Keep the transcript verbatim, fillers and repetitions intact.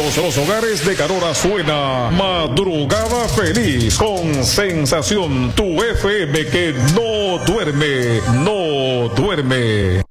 todos los hogares de Carora suena Madrugada Feliz con Sensación, tu F M que no duerme, no duerme.